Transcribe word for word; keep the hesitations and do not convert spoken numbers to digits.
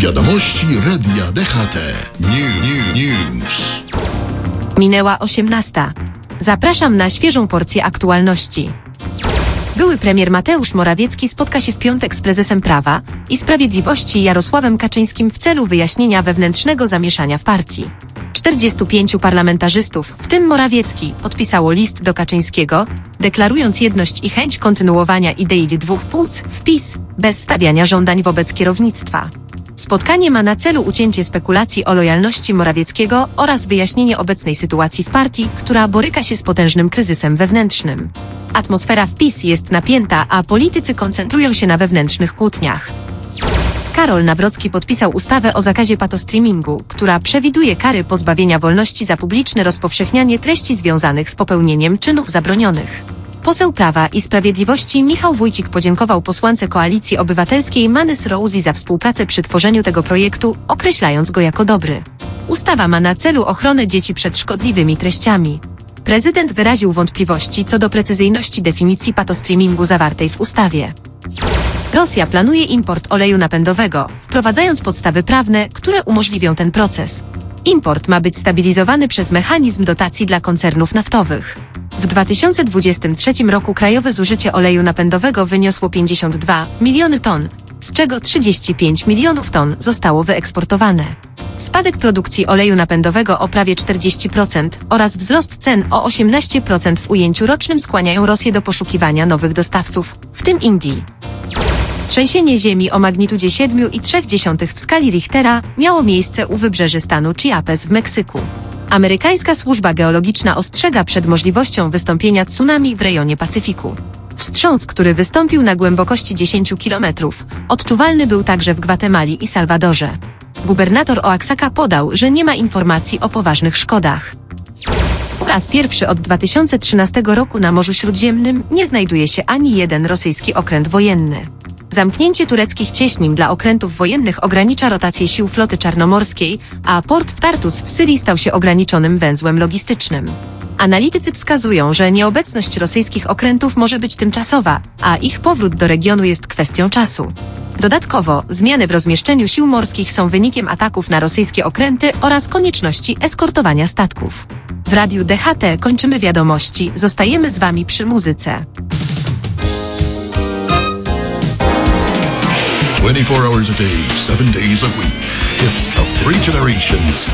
Wiadomości Radia D H T. New, new, news. Minęła osiemnasta. Zapraszam na świeżą porcję aktualności. Były premier Mateusz Morawiecki spotka się w piątek z prezesem Prawa i Sprawiedliwości Jarosławem Kaczyńskim w celu wyjaśnienia wewnętrznego zamieszania w partii. czterdziestu pięciu parlamentarzystów, w tym Morawiecki, podpisało list do Kaczyńskiego, deklarując jedność i chęć kontynuowania idei dwóch płc w PiS, bez stawiania żądań wobec kierownictwa. Spotkanie ma na celu ucięcie spekulacji o lojalności Morawieckiego oraz wyjaśnienie obecnej sytuacji w partii, która boryka się z potężnym kryzysem wewnętrznym. Atmosfera w PiS jest napięta, a politycy koncentrują się na wewnętrznych kłótniach. Karol Nawrocki podpisał ustawę o zakazie patostreamingu, która przewiduje kary pozbawienia wolności za publiczne rozpowszechnianie treści związanych z popełnieniem czynów zabronionych. Poseł Prawa i Sprawiedliwości Michał Wójcik podziękował posłance Koalicji Obywatelskiej Manys Rosie za współpracę przy tworzeniu tego projektu, określając go jako dobry. Ustawa ma na celu ochronę dzieci przed szkodliwymi treściami. Prezydent wyraził wątpliwości co do precyzyjności definicji patostreamingu zawartej w ustawie. Rosja planuje import oleju napędowego, wprowadzając podstawy prawne, które umożliwią ten proces. Import ma być stabilizowany przez mechanizm dotacji dla koncernów naftowych. W dwa tysiące dwudziestym trzecim roku krajowe zużycie oleju napędowego wyniosło pięćdziesiąt dwa miliony ton, z czego trzydzieści pięć milionów ton zostało wyeksportowane. Spadek produkcji oleju napędowego o prawie czterdzieści procent oraz wzrost cen o osiemnaście procent w ujęciu rocznym skłaniają Rosję do poszukiwania nowych dostawców, w tym Indii. Trzęsienie ziemi o magnitudzie siedem i trzy dziesiąte w skali Richtera miało miejsce u wybrzeży stanu Chiapas w Meksyku. Amerykańska służba geologiczna ostrzega przed możliwością wystąpienia tsunami w rejonie Pacyfiku. Wstrząs, który wystąpił na głębokości dziesięć kilometrów, odczuwalny był także w Gwatemali i Salwadorze. Gubernator Oaxaca podał, że nie ma informacji o poważnych szkodach. Po raz pierwszy od dwa tysiące trzynastego roku na Morzu Śródziemnym nie znajduje się ani jeden rosyjski okręt wojenny. Zamknięcie tureckich cieśnin dla okrętów wojennych ogranicza rotację sił floty czarnomorskiej, a port w Tartus w Syrii stał się ograniczonym węzłem logistycznym. Analitycy wskazują, że nieobecność rosyjskich okrętów może być tymczasowa, a ich powrót do regionu jest kwestią czasu. Dodatkowo, zmiany w rozmieszczeniu sił morskich są wynikiem ataków na rosyjskie okręty oraz konieczności eskortowania statków. W Radiu D H T kończymy wiadomości, zostajemy z Wami przy muzyce. twenty-four hours a day, seven days a week. Hits of three generations